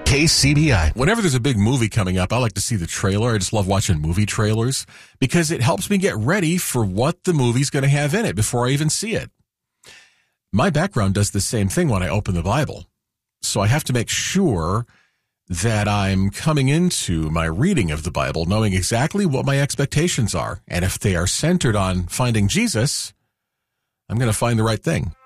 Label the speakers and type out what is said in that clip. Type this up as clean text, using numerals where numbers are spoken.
Speaker 1: KCBI.
Speaker 2: Whenever there's a big movie coming up, I like to see the trailer. I just love watching movie trailers because it helps me get ready for what the movie's going to have in it before I even see it. My background does the same thing when I open the Bible. So I have to make sure that I'm coming into my reading of the Bible knowing exactly what my expectations are. And if they are centered on finding Jesus, I'm going to find the right thing.